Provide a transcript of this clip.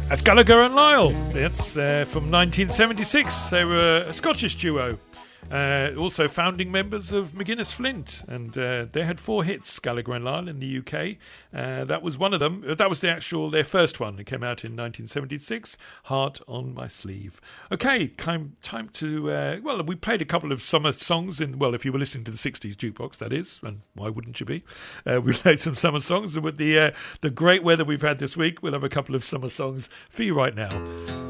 That's Gallagher and Lyle. It's from 1976. They were a Scottish duo. Also founding members of McGuinness Flint, and they had 4 hits, Gallagher and Lyle, in the UK. That was one of them. That was their first one. It came out in 1976, Heart on My Sleeve. Okay, time to, we played a couple of summer songs if you were listening to the 60s jukebox, that is, and why wouldn't you be? We played some summer songs, and with the great weather we've had this week, we'll have a couple of summer songs for you right now.